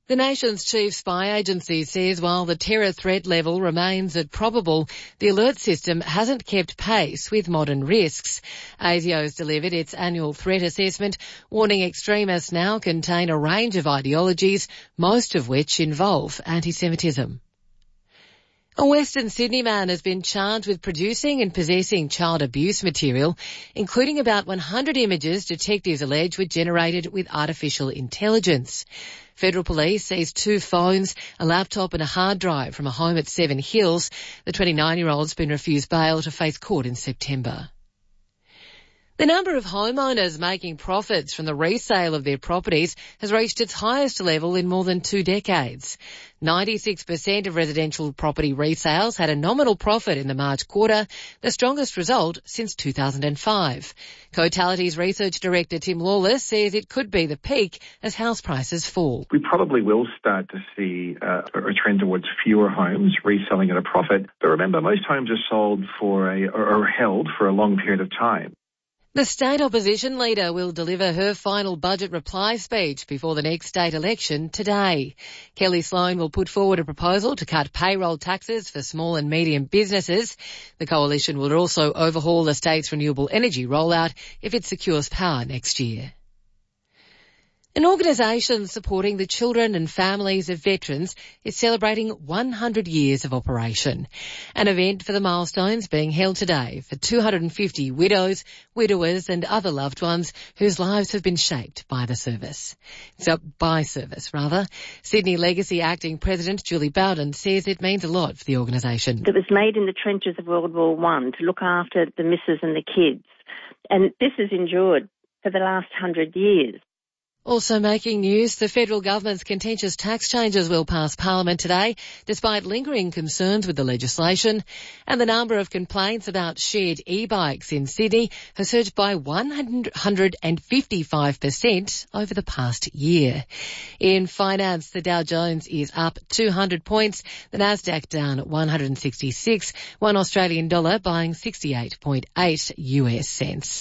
The nation's chief spy agency says while the terror threat level remains at probable, the alert system hasn't kept pace with modern risks. ASIO's delivered its annual threat assessment, warning extremists now contain a range of ideologies, most of which involve anti-Semitism. A Western Sydney man has been charged with producing and possessing child abuse material, including about 100 images detectives allege were generated with artificial intelligence. Federal Police seized 2 phones, a laptop and a hard drive from a home at Seven Hills. The 29-year-old's been refused bail to face court in September. The number of homeowners making profits from the resale of their properties has reached its highest level in more than 2 decades. 96% of residential property resales had a nominal profit in the March quarter, the strongest result since 2005. Cotality's research director Tim Lawless says it could be the peak as house prices fall. We probably will start to see a trend towards fewer homes reselling at a profit. But remember, most homes are sold or held for a long period of time. The state opposition leader will deliver her final budget reply speech before the next state election today. Kelly Sloan will put forward a proposal to cut payroll taxes for small and medium businesses. The coalition will also overhaul the state's renewable energy rollout if it secures power next year. An organisation supporting the children and families of veterans is celebrating 100 years of operation. An event for the milestones being held today for 250 widows, widowers and other loved ones whose lives have been shaped by the service. Sydney Legacy Acting President Julie Bowden says it means a lot for the organisation. It was made in the trenches of World War I to look after the missus and the kids. And this has endured for the last 100 years. Also making news, the federal government's contentious tax changes will pass Parliament today, despite lingering concerns with the legislation. And the number of complaints about shared e-bikes in Sydney has surged by 155% over the past year. In finance, the Dow Jones is up 200 points, the Nasdaq down 166, $1 Australian dollar buying 68.8 US cents.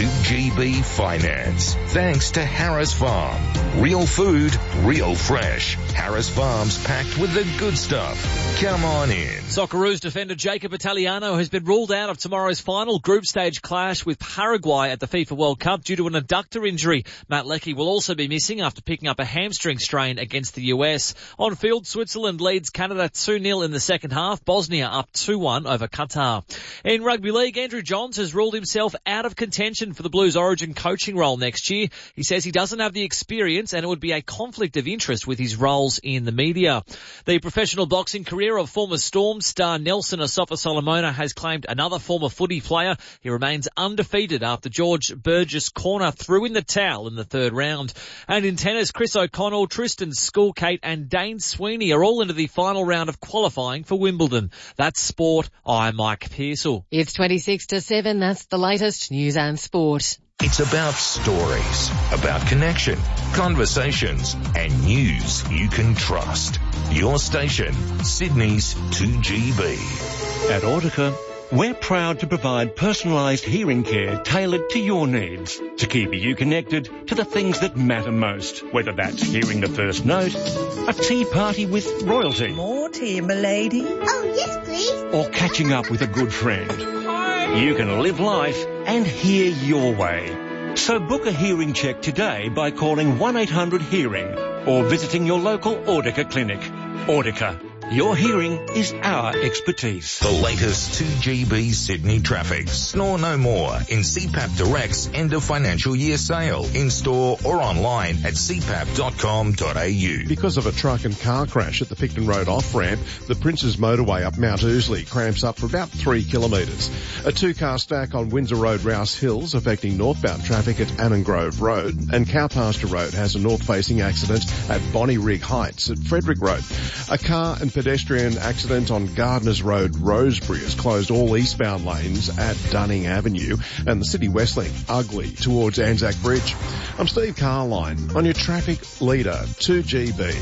2GB Finance. Thanks to Harris Farm. Real food, real fresh. Harris Farm's packed with the good stuff. Come on in. Socceroos defender Jacob Italiano has been ruled out of tomorrow's final group stage clash with Paraguay at the FIFA World Cup due to an adductor injury. Matt Leckie will also be missing after picking up a hamstring strain against the US. On field, Switzerland leads Canada 2-0 in the second half. Bosnia up 2-1 over Qatar. In rugby league, Andrew Johns has ruled himself out of contention for the Blues Origin coaching role next year. He says he doesn't have the experience and it would be a conflict of interest with his roles in the media. The professional boxing career of former Storm star Nelson Asafa-Solomona has claimed another former footy player. He remains undefeated after George Burgess Corner threw in the towel in the third round. And in tennis, Chris O'Connell, Tristan Skulkate and Dane Sweeney are all into the final round of qualifying for Wimbledon. That's sport. I'm Mike Pearsall. It's 26 to 7. That's the latest news and sport. It's about stories, about connection, conversations, and news you can trust. Your station, Sydney's 2GB. At Audica, we're proud to provide personalised hearing care tailored to your needs to keep you connected to the things that matter most, whether that's hearing the first note, a tea party with royalty. More tea, milady. Oh, yes, please. Or catching up with a good friend. You can live life and hear your way. So book a hearing check today by calling 1-800-HEARING or visiting your local Audica clinic. Audica, your hearing is our expertise. The latest 2GB Sydney traffic. Snore no more in CPAP Direct's end of financial year sale. In store or online at cpap.com.au. Because of a truck and car crash at the Picton Road off-ramp, the Princes Motorway up Mount Ousley cramps up for about 3 kilometres. A 2-car stack on Windsor Road, Rouse Hills, affecting northbound traffic at Annan Grove Road. And Cowpasture Road has a north-facing accident at Bonnie Rig Heights at Frederick Road. A car and pedestrian accident on Gardners Road, Rosebery, has closed all eastbound lanes at Dunning Avenue, and the City Westlink ugly towards Anzac Bridge. I'm Steve Carline on your traffic leader, 2GB.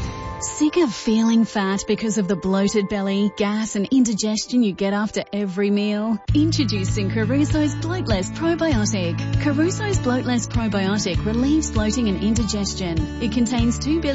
Sick of feeling fat because of the bloated belly, gas and indigestion you get after every meal? Introducing Caruso's Bloatless Probiotic. Caruso's Bloatless Probiotic relieves bloating and indigestion. It contains 2 billion